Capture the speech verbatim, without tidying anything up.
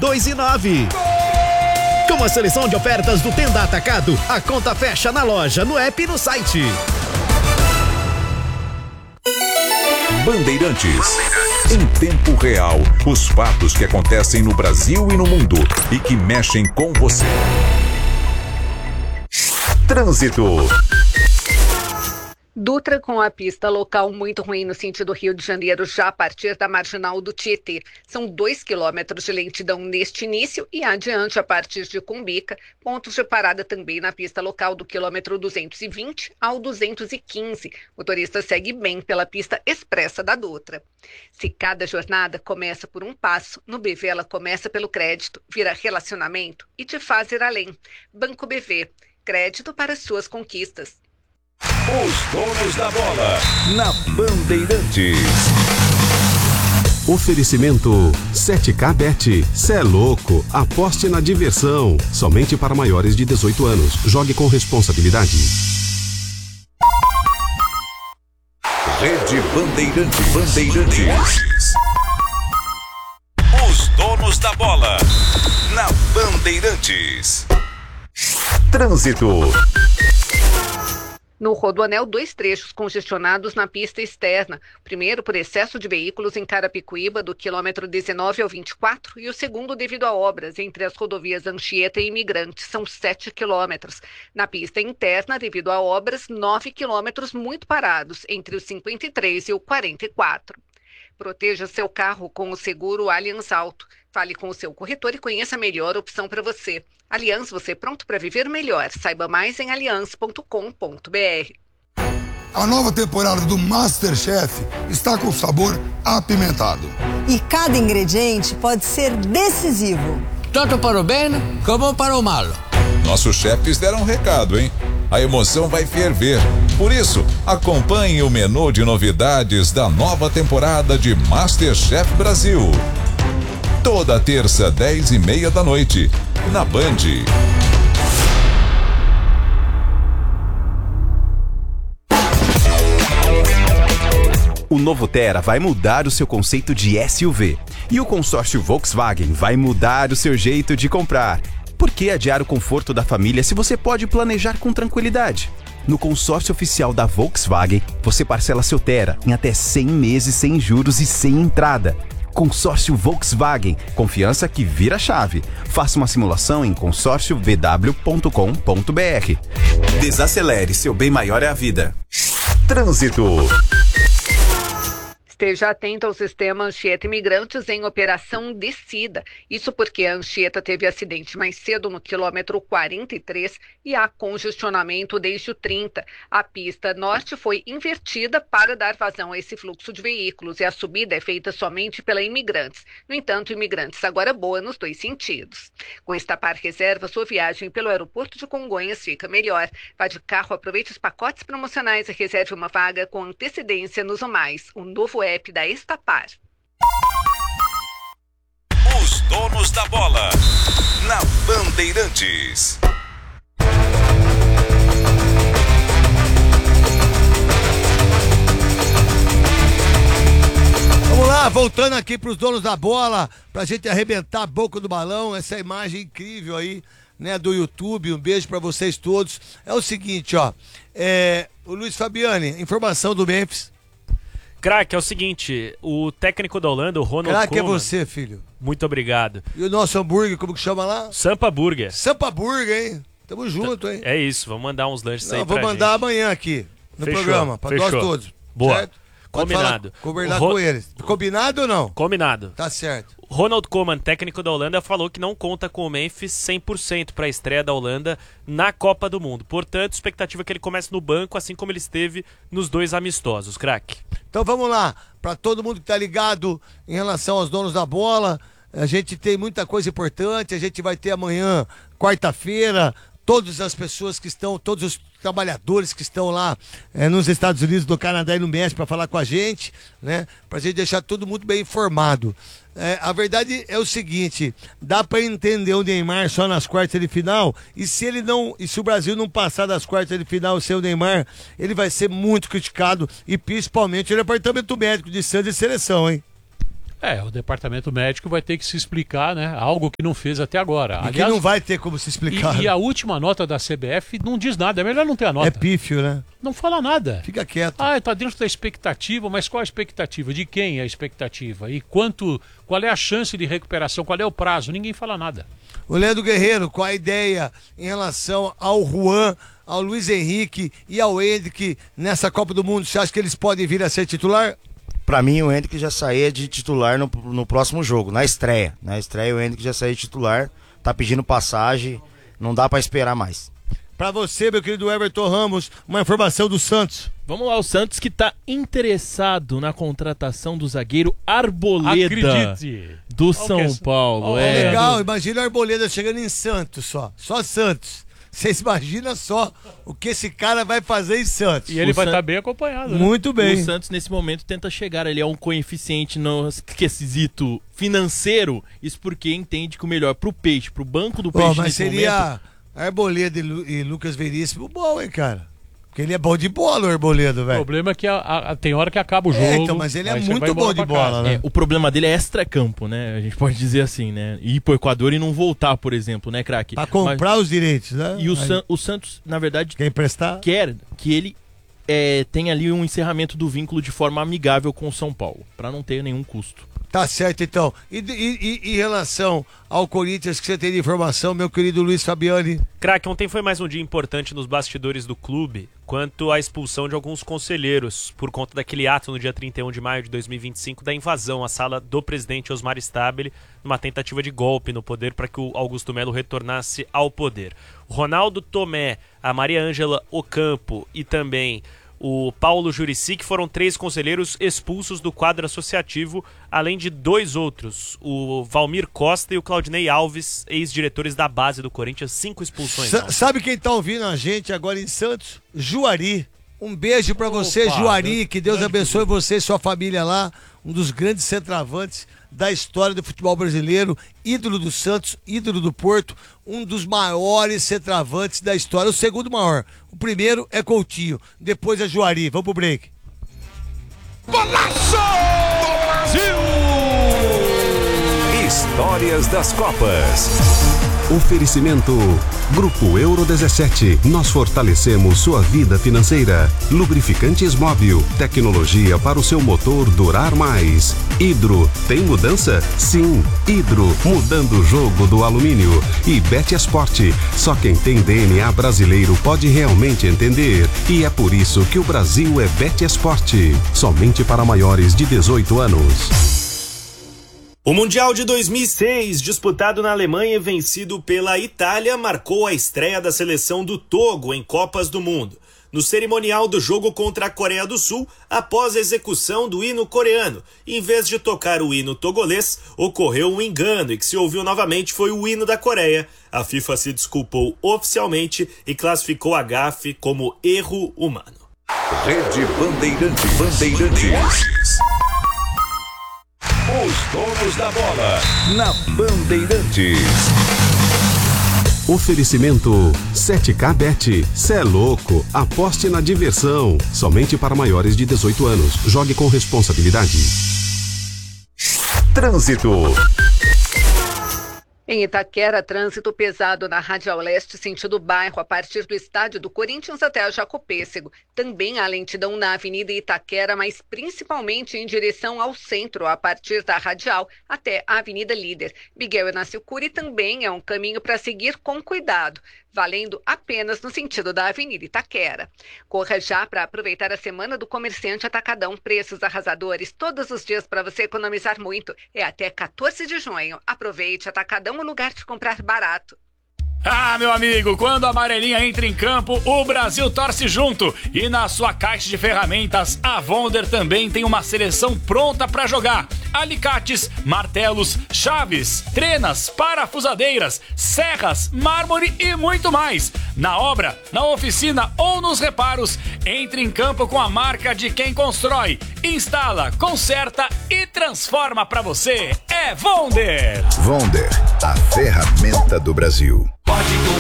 dois e nove. Com a seleção de ofertas do Tenda Atacado, a conta fecha na loja, no app e no site. Bandeirantes. Em tempo real, os fatos que acontecem no Brasil e no mundo e que mexem com você. Trânsito. Dutra com a pista local muito ruim no sentido Rio de Janeiro, já a partir da marginal do Tietê. São dois quilômetros de lentidão neste início e adiante a partir de Cumbica. Pontos de parada também na pista local do quilômetro duzentos e vinte ao duzentos e quinze. O motorista segue bem pela pista expressa da Dutra. Se cada jornada começa por um passo, no B V ela começa pelo crédito, vira relacionamento e te faz ir além. Banco B V. Crédito para suas conquistas. Os donos da bola na Bandeirantes. Oferecimento sete K Bet. Cê é louco, aposte na diversão. Somente para maiores de dezoito anos. Jogue com responsabilidade. Rede Bandeirantes. Bandeirantes. Os donos da bola na Bandeirantes. Trânsito. No Rodoanel, dois trechos congestionados na pista externa. O primeiro por excesso de veículos em Carapicuíba, do quilômetro dezenove ao vinte e quatro, e o segundo devido a obras entre as rodovias Anchieta e Imigrantes, são sete quilômetros. Na pista interna, devido a obras, nove quilômetros muito parados, entre o cinquenta e três e o quarenta e quatro. Proteja seu carro com o seguro Allianz Auto. Fale com o seu corretor e conheça a melhor opção para você. Allianz, você pronto para viver melhor. Saiba mais em allianz ponto com ponto b r. A nova temporada do MasterChef está com sabor apimentado. E cada ingrediente pode ser decisivo. Tanto para o bem como para o mal. Nossos chefes deram um recado, hein? A emoção vai ferver. Por isso, acompanhe o menu de novidades da nova temporada de MasterChef Brasil. Toda terça, dez e meia da noite, na Band. O novo Tera vai mudar o seu conceito de S U V. E o consórcio Volkswagen vai mudar o seu jeito de comprar. Por que adiar o conforto da família se você pode planejar com tranquilidade? No consórcio oficial da Volkswagen, você parcela seu Tera em até cem meses sem juros e sem entrada. Consórcio Volkswagen, confiança que vira chave. Faça uma simulação em consórcio v w ponto com ponto b r. Desacelere, seu bem maior é a vida. Trânsito. Esteja atento ao sistema Anchieta Imigrantes em operação descida. Isso porque a Anchieta teve acidente mais cedo no quilômetro quarenta e três e há congestionamento desde o trinta. A pista norte foi invertida para dar vazão a esse fluxo de veículos e a subida é feita somente pela Imigrantes. No entanto, Imigrantes agora boa nos dois sentidos. Com Estapar Reserva, sua viagem pelo aeroporto de Congonhas fica melhor. Vá de carro, aproveite os pacotes promocionais e reserve uma vaga com antecedência nos Mais, o novo app da Estapar. Os donos da bola na Bandeirantes. Vamos lá, voltando aqui para os donos da bola, pra gente arrebentar a boca do balão, essa imagem incrível aí, né, do YouTube. Um beijo para vocês todos. É o seguinte, ó, é, o Luiz Fabiani, informação do Memphis. Craque, é o seguinte, o técnico da Holanda, o Ronald Craque Koeman... é você, filho. Muito obrigado. E o nosso hambúrguer, como que chama lá? Sampa Burger. Sampa Burger, hein? Tamo junto, hein? É isso, vamos mandar uns lanches Não, aí pra vou mandar gente. amanhã aqui, no Fechou, programa, pra fechou. nós todos. Boa. Certo? Combinado. Combinar Ro... com eles. Combinado ou não? Combinado. Tá certo. Ronald Koeman, técnico da Holanda, falou que não conta com o Memphis cem por cento para a estreia da Holanda na Copa do Mundo. Portanto, expectativa é que ele comece no banco, assim como ele esteve nos dois amistosos. Craque. Então vamos lá, para todo mundo que tá ligado em relação aos donos da bola, a gente tem muita coisa importante, a gente vai ter amanhã, quarta-feira, todas as pessoas que estão, todos os trabalhadores que estão lá é, nos Estados Unidos, no Canadá e no México para falar com a gente, né? Pra gente deixar todo mundo bem informado. É, a verdade é o seguinte, dá para entender o Neymar só nas quartas de final, e se ele não, e se o Brasil não passar das quartas de final sem o Neymar, ele vai ser muito criticado, e principalmente o departamento médico de Santos e seleção, hein? É, o departamento médico vai ter que se explicar, né? Algo que não fez até agora. E Aliás, que não vai ter como se explicar. E, e a última nota da C B F não diz nada, é melhor não ter a nota. É pífio, né? Não fala nada. Fica quieto. Ah, tá dentro da expectativa, mas qual a expectativa? De quem é a expectativa? E quanto, qual é a chance de recuperação? Qual é o prazo? Ninguém fala nada. O Leandro Guerreiro, qual a ideia em relação ao Juan, ao Luiz Henrique e ao Hendrick nessa Copa do Mundo? Você acha que eles podem vir a ser titular? Pra mim, o Hendrick já saía de titular no, no próximo jogo, na estreia. Na estreia, o Hendrick já saía de titular, tá pedindo passagem, não dá pra esperar mais. Pra você, meu querido Everton Ramos, uma informação do Santos. Vamos lá, o Santos que tá interessado na contratação do zagueiro Arboleda. Acredite. Do São é... Paulo. Oh, é legal, imagina o Arboleda chegando em Santos só, só Santos. Vocês imaginam só o que esse cara vai fazer em Santos. E ele o vai estar San... tá bem acompanhado. Né? Muito bem. O Santos, nesse momento, tenta chegar. Ele é um coeficiente no quesito financeiro. Isso porque entende que o melhor pro Peixe, pro banco do Peixe, oh, mas nesse seria momento... Arboleda e, Lu... e Lucas Veríssimo bom, hein, cara? Porque ele é bom de bola, o Arboleda, velho. O problema é que a, a, tem hora que acaba o jogo. É, então, mas ele é muito bom de bola, né? É, o problema dele é extra-campo, né? A gente pode dizer assim, né? Ir pro Equador e não voltar, por exemplo, né, craque? Pra comprar mas... os direitos, né? E o, San... o Santos, na verdade, quer emprestar? Quer que ele é, tenha ali um encerramento do vínculo de forma amigável com o São Paulo, pra não ter nenhum custo. Tá certo, então. E, e, e em relação ao Corinthians, que você tem de informação, meu querido Luiz Fabiani? Craque, ontem foi mais um dia importante nos bastidores do clube, quanto à expulsão de alguns conselheiros, por conta daquele ato no dia trinta e um de maio de dois mil e vinte e cinco, da invasão à sala do presidente Osmar Stabile, numa tentativa de golpe no poder para que o Augusto Melo retornasse ao poder. O Ronaldo Tomé, a Maria Ângela Ocampo e também o Paulo Jurici, que foram três conselheiros expulsos do quadro associativo, além de dois outros, o Valmir Costa e o Claudinei Alves, ex-diretores da base do Corinthians, cinco expulsões. S- sabe quem tá ouvindo a gente agora em Santos? Juari. Um beijo pra você, Opa, Juari, Deus, que Deus abençoe Deus. Você e sua família lá, um dos grandes centroavantes da história do futebol brasileiro, ídolo do Santos, ídolo do Porto, um dos maiores centroavantes da história, o segundo maior. O primeiro é Coutinho, depois é Juari. Vamos pro break. Golaço! Brasil! Histórias das Copas. Oferecimento Grupo Euro dezessete. Nós fortalecemos sua vida financeira. Lubrificantes Móvel. Tecnologia para o seu motor durar mais. Hidro. Tem mudança? Sim. Hidro. Mudando o jogo do alumínio. E Betesport. Só quem tem D N A brasileiro pode realmente entender. E é por isso que o Brasil é Betesport. Somente para maiores de dezoito anos. O Mundial de dois mil e seis, disputado na Alemanha e vencido pela Itália, marcou a estreia da seleção do Togo em Copas do Mundo. No cerimonial do jogo contra a Coreia do Sul, após a execução do hino coreano, em vez de tocar o hino togolês, ocorreu um engano e que se ouviu novamente foi o hino da Coreia. A FIFA se desculpou oficialmente e classificou a gafe como erro humano. Rede Bandeirantes. Bandeirantes. Os donos da bola na Bandeirantes. Oferecimento sete K Bet. Cê é louco, aposte na diversão. Somente para maiores de dezoito anos. Jogue com responsabilidade. Trânsito. Em Itaquera, trânsito pesado na Radial Leste, sentido bairro, a partir do estádio do Corinthians até a Jacopêssego. Também há lentidão na Avenida Itaquera, mas principalmente em direção ao centro, a partir da Radial até a Avenida Líder. Miguel Inácio Cury também é um caminho para seguir com cuidado, valendo apenas no sentido da Avenida Itaquera. Corra já para aproveitar a Semana do Comerciante Atacadão. Preços arrasadores todos os dias para você economizar muito. É até quatorze de junho. Aproveite, Atacadão, o lugar de comprar barato. Ah, meu amigo, quando a amarelinha entra em campo, o Brasil torce junto. E na sua caixa de ferramentas, a Wonder também tem uma seleção pronta para jogar. Alicates, martelos, chaves, trenas, parafusadeiras, serras, mármore e muito mais. Na obra, na oficina ou nos reparos, entre em campo com a marca de quem constrói, instala, conserta e transforma para você. É Wonder! Wonder, a ferramenta do Brasil. Pode